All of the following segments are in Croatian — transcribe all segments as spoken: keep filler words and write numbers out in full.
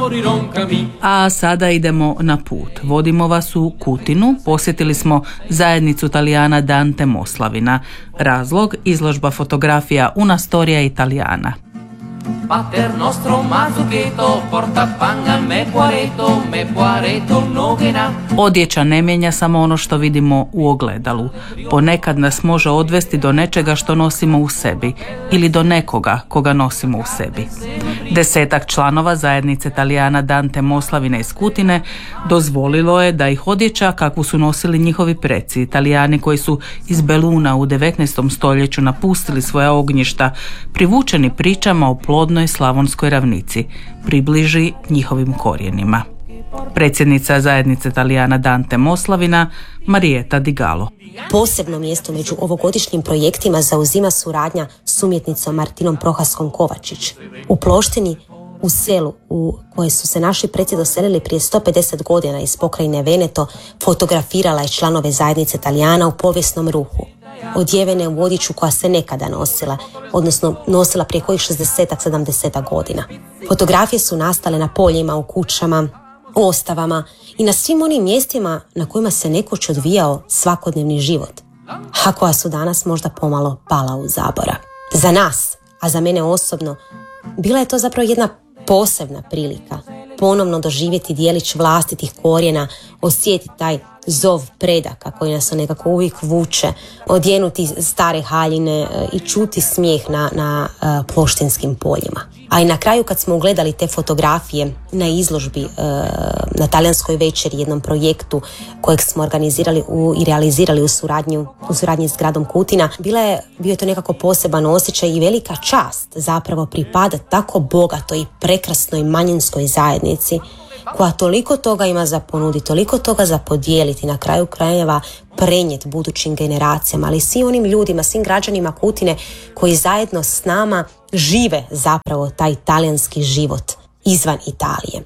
A sada idemo na put. Vodimo vas u Kutinu. Posjetili smo zajednicu Talijana Dante Moslavina. Razlog, izložba fotografija Una storia italiana. Pater nostro mazzuchetto porta pan al me quaretto, me quaretto nogena. Odjeća ne mijenja samo ono što vidimo u ogledalu. Ponekad nas može odvesti do nečega što nosimo u sebi ili do nekoga koga nosimo u sebi. Desetak članova zajednice Talijana Dante Moslavina iz Kutine dozvolilo je da ih odjeća kakvu su nosili njihovi preci, Italijani koji su iz Beluna u devetnaestom stoljeću napustili svoja ognjišta, privučeni pričama o plodnoj slavonskoj ravnici, približi njihovim korijenima. Predsjednica zajednice Talijana Dante Moslavina, Marieta Di Gallo. Posebno mjesto među ovogodišnjim projektima zauzima suradnja s umjetnicom Martinom Prohaskom Kovačić. U Ploštini, u selu u koje su se naši preci doselili prije sto pedeset godina iz pokrajine Veneto, fotografirala je članove zajednice Talijana u povijesnom ruhu, odjevene u odjeću koja se nekada nosila, odnosno nosila prije kojih šezdesetak sedamdesetak godina. Fotografije su nastale na poljima, u kućama, u ostavama i na svim onim mjestima na kojima se nekoć odvijao svakodnevni život, a koja su danas možda pomalo pala u zaborav. Za nas, a za mene osobno, bila je to zapravo jedna posebna prilika ponovno doživjeti dijelić vlastitih korijena, osjetiti taj zov predaka koji nas nekako uvijek vuče, odjenuti stare haljine i čuti smijeh na, na uh, ploštinskim poljima. A i na kraju kad smo ugledali te fotografije na izložbi uh, na Talijanskoj večeri, jednom projektu kojeg smo organizirali u, i realizirali u, suradnju, u suradnji s gradom Kutina, bila je, bio je to nekako poseban osjećaj i velika čast zapravo pripadati tako bogatoj i prekrasnoj manjinskoj zajednici koja toliko toga ima za ponuditi, toliko toga za podijeliti, na kraju krajeva prenijeti budućim generacijama, ali svim onim ljudima, svim građanima Kutine koji zajedno s nama žive zapravo taj talijanski život izvan Italije.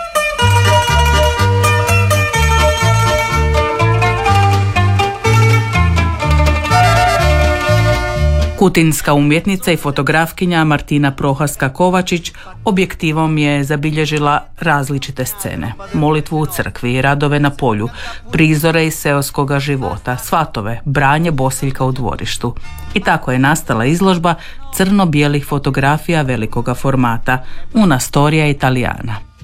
Kutinska umjetnica i fotografkinja Martina Prohaska Kovačić objektivom je zabilježila različite scene. Molitvu u crkvi, radove na polju, prizore iz seoskoga života, svatove, branje bosiljka u dvorištu. I tako je nastala izložba crno-bijelih fotografija velikoga formata Una storia italiana.